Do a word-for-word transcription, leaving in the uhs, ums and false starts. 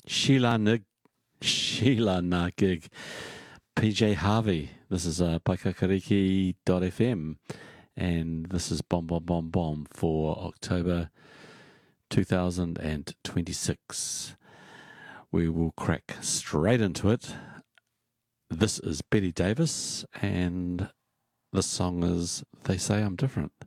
Sheila Nig, Sheila Na Gig, P J Harvey. This is uh, paikakariki dot f m, and this is Bomb Bomb Bomb Bomb for October two thousand twenty-six. We will crack straight into it. This is Betty Davis, and the song is They Say I'm Different.